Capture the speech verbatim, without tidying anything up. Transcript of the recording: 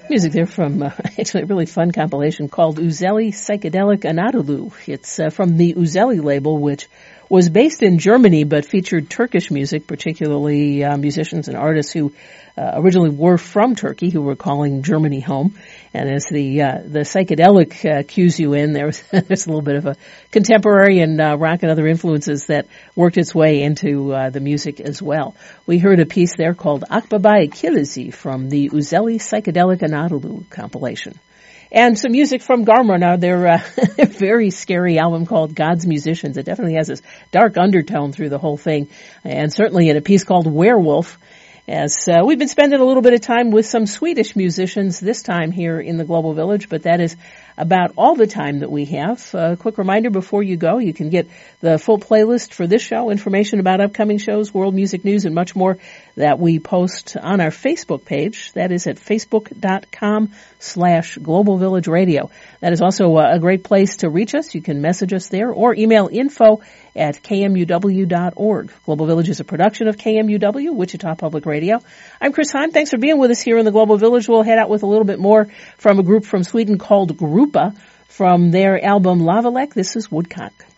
Music there from uh, actually a really fun compilation called Uzeli Psychedelic Anadolu. It's uh, from the Uzeli label, which was based in Germany but featured Turkish music, particularly uh, musicians and artists who uh, originally were from Turkey, who were calling Germany home. And as the uh, the psychedelic uh, cues you in, there's there's a little bit of a contemporary and uh, rock and other influences that worked its way into uh, the music as well. We heard a piece there called Akbabai Kilizi from the Uzeli Psychedelic Anadolu compilation. And some music from Garmra. Now, their uh, very scary album called God's Musicians. It definitely has this dark undertone through the whole thing, and certainly in a piece called Werewolf, as uh, we've been spending a little bit of time with some Swedish musicians this time here in the Global Village, but that is about all the time that we have. A uh, quick reminder before you go, you can get the full playlist for this show, information about upcoming shows, world music news, and much more that we post on our Facebook page. That is at facebook.com slash Global Village Radio. That is also a great place to reach us. You can message us there or email info at k m u w dot org. Global Village is a production of K M U W, Wichita Public Radio. I'm Chris Heim. Thanks for being with us here in the Global Village. We'll head out with a little bit more from a group from Sweden called Grupa from their album Lavalek. This is Woodcock.